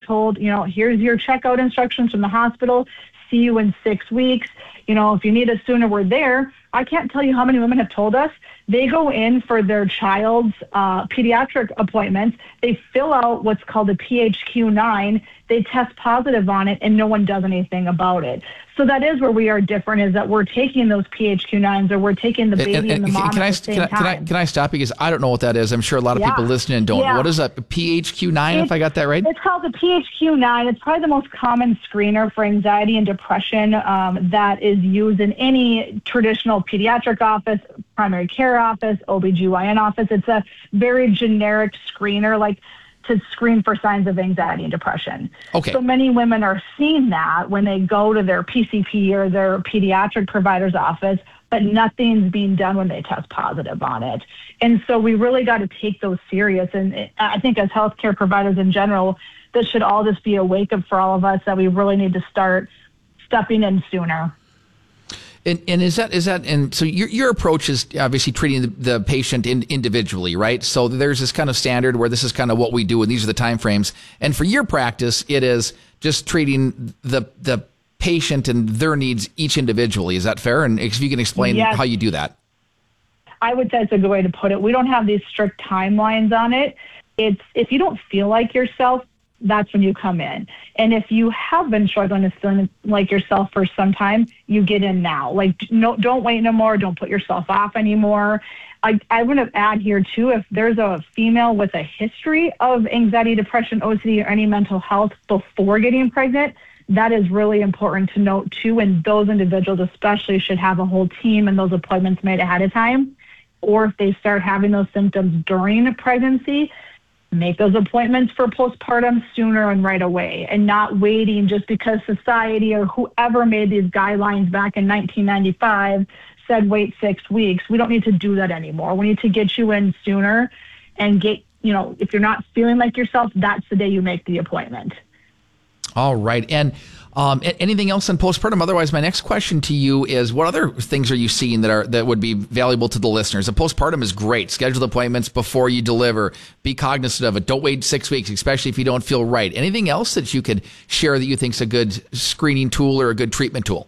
told, here's your checkout instructions from the hospital. See you in 6 weeks. If you need us sooner, we're there. I can't tell you how many women have told us they go in for their child's pediatric appointments. They fill out what's called a PHQ-9. They test positive on it, and no one does anything about it. So that is where we are different, is that we're taking those PHQ-9s, or we're taking the baby and the mom at the same time. Can I stop you? Because I don't know what that is. I'm sure a lot of people listening don't. What is a PHQ-9, if I got that right? It's called the PHQ-9. It's probably the most common screener for anxiety and depression that is used in any traditional pediatric office, primary care office, OBGYN office. It's a very generic screener, like to screen for signs of anxiety and depression. Okay. So many women are seeing that when they go to their PCP or their pediatric provider's office, but nothing's being done when they test positive on it. And so we really got to take those serious. And I think as healthcare providers in general, this should all just be a wake-up for all of us that we really need to start stepping in sooner. And is that and so your approach is obviously treating the patient individually, right? So there's this kind of standard where this is kind of what we do, and these are the time frames. And for your practice, it is just treating the patient and their needs each individually. Is that fair? And if you can explain how you do that. I would say it's a good way to put it. We don't have these strict timelines on it. It's if you don't feel like yourself, that's when you come in. And if you have been struggling with feeling like yourself for some time, you get in now. Like, no, don't wait no more. Don't put yourself off anymore. I want to add here, too, if there's a female with a history of anxiety, depression, OCD, or any mental health before getting pregnant, that is really important to note, too. And those individuals especially should have a whole team and those appointments made ahead of time. Or if they start having those symptoms during a pregnancy, make those appointments for postpartum sooner and right away, and not waiting just because society or whoever made these guidelines back in 1995 said wait 6 weeks. We don't need to do that anymore. We need to get you in sooner and get, if you're not feeling like yourself, that's the day you make the appointment. All right. And anything else on postpartum? Otherwise, my next question to you is, what other things are you seeing that would be valuable to the listeners? The postpartum is great. Schedule appointments before you deliver. Be cognizant of it. Don't wait 6 weeks, especially if you don't feel right. Anything else that you could share that you think is a good screening tool or a good treatment tool?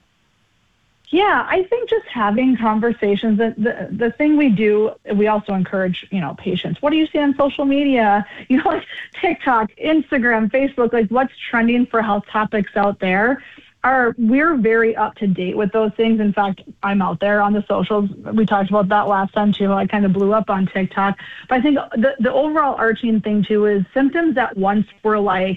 Yeah, I think just having conversations. The thing we do, we also encourage, patients. What do you see on social media? Like TikTok, Instagram, Facebook, like what's trending for health topics out there. We're very up to date with those things. In fact, I'm out there on the socials. We talked about that last time too. I kind of blew up on TikTok. But I think the overall arching thing too is symptoms that once were like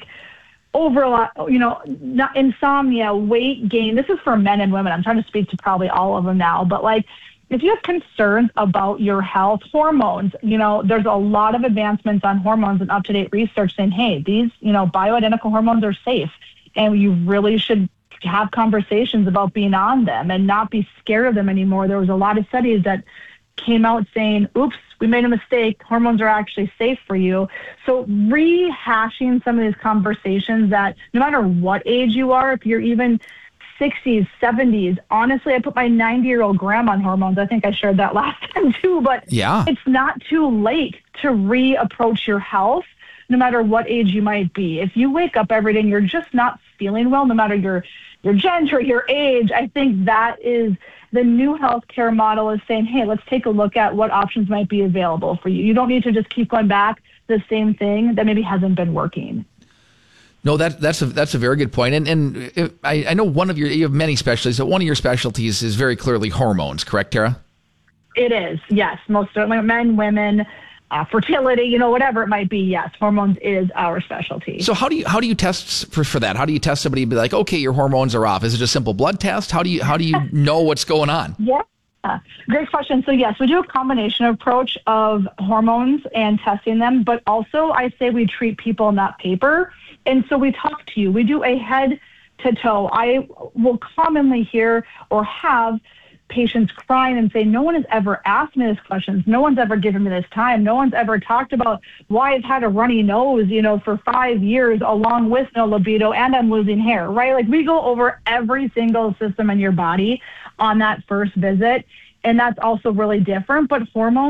insomnia, weight gain. This is for men and women. I'm trying to speak to probably all of them now. But like, if you have concerns about your health, hormones, there's a lot of advancements on hormones and up-to-date research saying, hey, these, bioidentical hormones are safe. And you really should have conversations about being on them and not be scared of them anymore. There was a lot of studies that came out saying, oops, we made a mistake. Hormones are actually safe for you. So rehashing some of these conversations that no matter what age you are, if you're even 60s, 70s, honestly, I put my 90-year-old grandma on hormones. I think I shared that last time too, but It's not too late to reapproach your health no matter what age you might be. If you wake up every day and you're just not feeling well, no matter your gender, your age, I think that is the new healthcare model is saying, hey, let's take a look at what options might be available for you. You don't need to just keep going back to the same thing that maybe hasn't been working. No, that's a very good point. And I know you have many specialties, but one of your specialties is very clearly hormones, correct, Tara? It is, yes. Most certainly men, women, fertility, whatever it might be. Yes, hormones is our specialty. So how do you test for that? How do you test somebody to be like, okay, your hormones are off? Is it a simple blood test? How do you know what's going on? Yeah. Great question. So yes, we do a combination approach of hormones and testing them, but also I say we treat people, not paper. And so we talk to you. We do a head to toe. I will commonly hear or have patients crying and say, no one has ever asked me this questions. No one's ever given me this time. No one's ever talked about why I've had a runny nose, for 5 years along with no libido and I'm losing hair, right? Like we go over every single system in your body on that first visit. And that's also really different. But hormones,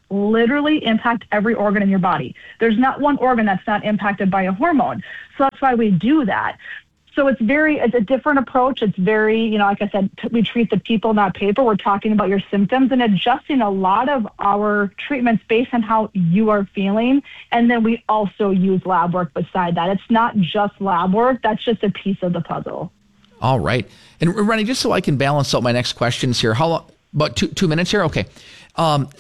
literally impact every organ in your body. There's not one organ that's not impacted by a hormone. So that's why we do that. So it's a different approach. It's very, like I said, we treat the people, not paper. We're talking about your symptoms and adjusting a lot of our treatments based on how you are feeling. And then we also use lab work beside that. It's not just lab work. That's just a piece of the puzzle. All right. And Rennie, just so I can balance out my next questions here, how long? About 2 minutes here? Okay. Tara,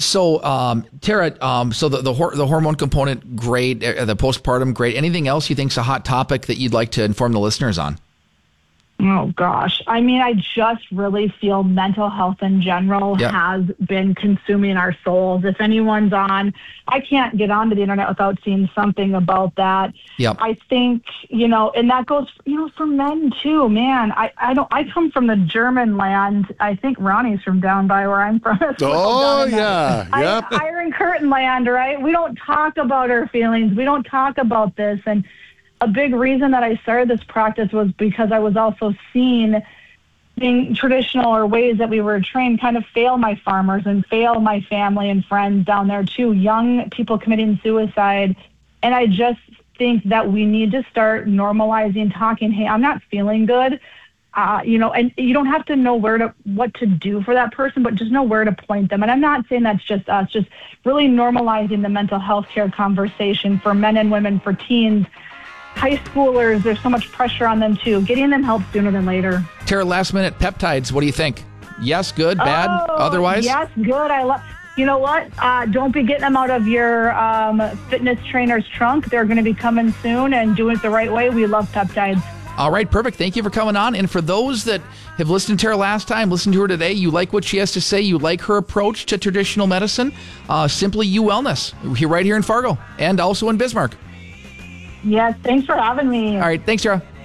so the hormone component, great. The postpartum, great. Anything else you think's a hot topic that you'd like to inform the listeners on? Oh, gosh. I mean, I just really feel mental health in general has been consuming our souls. If anyone's on, I can't get onto the internet without seeing something about that. Yep. I think, and that goes, for men too, man. I come from the German land. I think Ronnie's from down by where I'm from. Oh, yeah. Yep. Iron Curtain land, right? We don't talk about our feelings. We don't talk about this. And a big reason that I started this practice was because I was also seeing traditional or ways that we were trained kind of fail my farmers and fail my family and friends down there too, young people committing suicide. And I just think that we need to start normalizing talking, hey, I'm not feeling good. And you don't have to know what to do for that person, but just know where to point them. And I'm not saying that's just us, just really normalizing the mental health care conversation for men and women, for teens, high schoolers. There's so much pressure on them too. Getting them help sooner than later. Tara, last minute peptides. What do you think? Yes, good, bad, otherwise? Yes, good. You know what? Don't be getting them out of your fitness trainer's trunk. They're going to be coming soon, and doing it the right way. We love peptides. All right, perfect. Thank you for coming on. And for those that have listened to her last time, listened to her today, you like what she has to say, you like her approach to traditional medicine, Simply You Wellness, right here in Fargo and also in Bismarck. Yes, thanks for having me. All right, thanks, Tara.